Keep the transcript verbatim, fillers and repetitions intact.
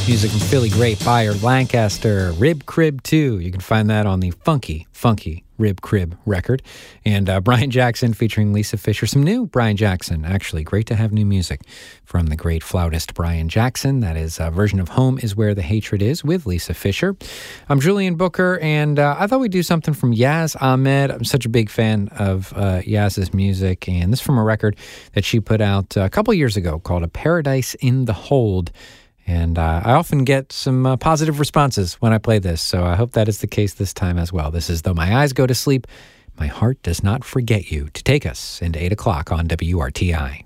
Music from Philly great Bayard Lancaster, Rib Crib two. You can find that on the funky, funky Rib Crib record. And uh, Brian Jackson featuring Lisa Fischer. Some new Brian Jackson, actually. Great to have new music from the great flautist Brian Jackson. That is a version of Home is Where the Hatred Is with Lisa Fischer. I'm Julian Booker, and uh, I thought we'd do something from Yaz Ahmed. I'm such a big fan of uh, Yaz's music, and this is from a record that she put out a couple years ago called A Paradise in the Hold. And uh, I often get some uh, positive responses when I play this, so I hope that is the case this time as well. This is Though My Eyes Go to Sleep, My Heart Does Not Forget You, to take us into eight o'clock on W R T I.